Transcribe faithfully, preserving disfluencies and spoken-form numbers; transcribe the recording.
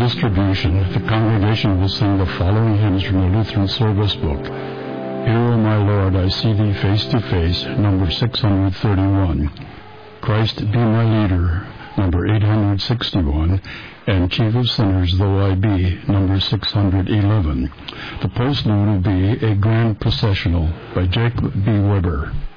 distribution, the congregation will sing the following hymns from the Lutheran Service Book. Here, O my Lord, I see thee face to face, number six hundred thirty-one. Christ be my leader, number eight hundred sixty-one. And Chief of Sinners though I be, number six hundred eleven. The postlude will be A Grand Processional by Jacob B. Weber.